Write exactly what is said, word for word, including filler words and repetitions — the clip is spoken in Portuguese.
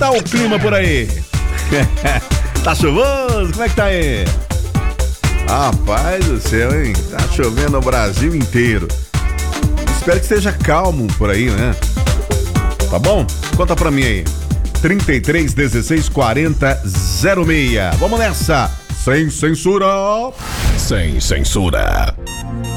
tá o clima por aí? Tá chuvoso? Como é que tá aí? Rapaz do céu, hein? Tá chovendo no Brasil inteiro. Espero que seja calmo por aí, né? Tá bom? Conta pra mim aí. trinta e três, dezesseis, quarenta, zero seis. Vamos nessa! Sem censura! Sem censura.